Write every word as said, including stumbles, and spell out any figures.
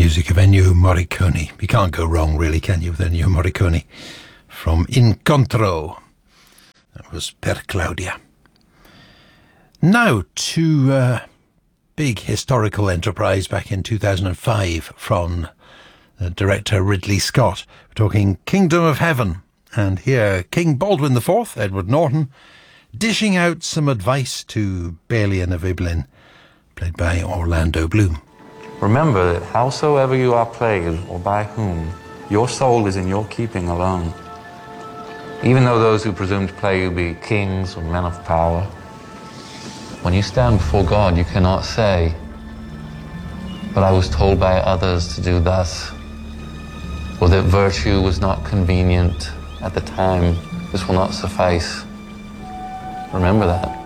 music of Ennio Morricone. You can't go wrong, really, can you, with Ennio Morricone? From Incontro. That was Per Claudia. Now to a uh, big historical enterprise back in two thousand five from the director Ridley Scott. We're talking Kingdom of Heaven. And here, King Baldwin the Fourth, Edward Norton, dishing out some advice to Balin of Ibelin, played by Orlando Bloom. Remember that howsoever you are plagued, or by whom, your soul is in your keeping alone. Even though those who presume to plague you be kings or men of power, when you stand before God, you cannot say, but I was told by others to do thus, or that virtue was not convenient at the time. This will not suffice. Remember that.